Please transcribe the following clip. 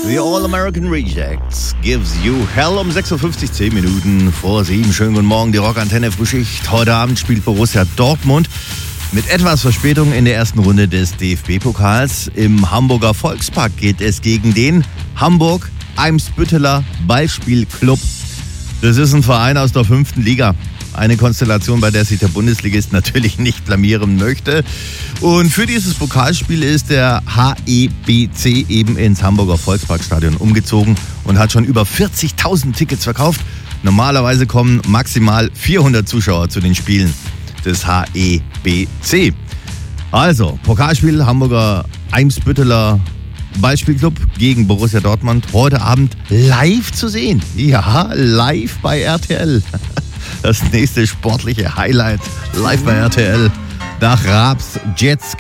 The All-American Rejects gives you hell um 6.50 Uhr, 10 Minuten vor 7. Schönen guten Morgen, die Rockantenne Frühschicht. Heute Abend spielt Borussia Dortmund mit etwas Verspätung in der ersten Runde des DFB-Pokals. Im Hamburger Volkspark geht es gegen den Hamburg-Eimsbütteler Ballspielclub. Das ist ein Verein aus der 5. Liga. Eine Konstellation, bei der sich der Bundesligist natürlich nicht blamieren möchte. Und für dieses Pokalspiel ist der HEBC eben ins Hamburger Volksparkstadion umgezogen und hat schon über 40.000 Tickets verkauft. Normalerweise kommen maximal 400 Zuschauer zu den Spielen des HEBC. Also, Pokalspiel Hamburger Eimsbütteler Ballspielclub gegen Borussia Dortmund. Heute Abend live zu sehen. Ja, live bei RTL. Das nächste sportliche Highlight live bei RTL. Nach Raabs Jets